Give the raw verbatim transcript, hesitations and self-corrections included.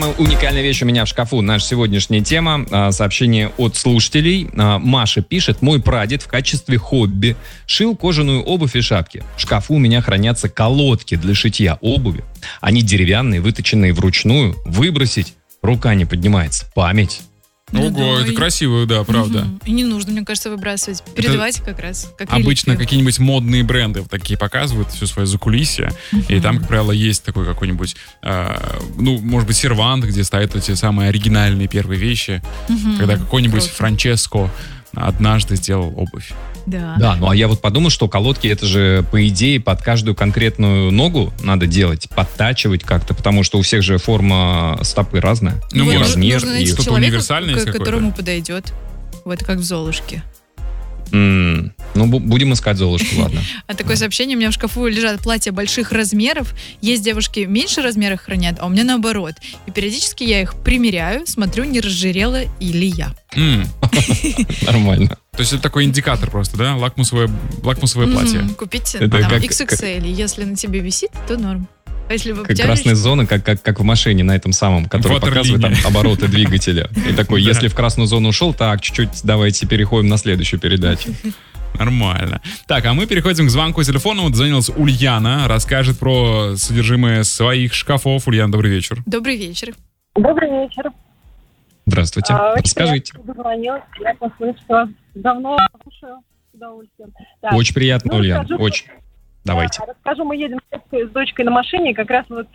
Самая уникальная вещь у меня в шкафу. Наша сегодняшняя тема. Сообщение от слушателей. Маша пишет: мой прадед в качестве хобби шил кожаную обувь и шапки. В шкафу у меня хранятся колодки для шитья обуви. Они деревянные, выточенные вручную. Выбросить рука не поднимается. Память. Ого, Ну да, это и- красиво, да, правда. Мгм. И не нужно, мне кажется, выбрасывать. Передавать как раз. Как Обычно реликвию. какие-нибудь модные бренды вот такие показывают все свое закулисье, и там, как правило, есть такой какой-нибудь, э, ну, может быть, сервант, где стоят эти самые оригинальные первые вещи, Мгм. когда какой-нибудь Круто. Франческо однажды сделал обувь. Да. Да, ну а я вот подумал, что колодки это же, по идее, под каждую конкретную ногу надо делать, подтачивать как-то, потому что у всех же форма стопы разная. Ну, и вот, может, размер, нужно найти и... что-то человека, универсальное есть к- какое-то? которому подойдет. Вот как в Золушке. М, ну, бу- будем искать Золушку, ладно. А такое сообщение: у меня в шкафу лежат платья больших размеров. Есть девушки меньше размеров хранят, а у меня наоборот. И периодически я их примеряю, смотрю, не разжирела или я. М. Нормально. То есть это такой индикатор просто, да? Лакмусовое, лакмусовое платье. Мгм. Купите Это там как- икс икс эль. Если на тебе висит, то норм. А если вы Как красная зона, как, как, как в машине на этом самом, который Ватерлиния. показывает там обороты двигателя. И такой, Да. если в красную зону ушел, так, чуть-чуть давайте переходим на следующую передачу. Нормально. Так, а мы переходим к звонку телефону. Дозвонилась Ульяна, расскажет про содержимое своих шкафов. Ульяна, добрый вечер. Добрый вечер. Добрый вечер. Здравствуйте. А, очень Расскажите. приятно, что дозвонилась. Приятно слышать вас. Давно слушаю с удовольствием. Так, Очень приятно, ну, Ульяна. расскажу, Очень. Давайте. да, расскажу, мы едем с дочкой- с дочкой на машине, как раз вот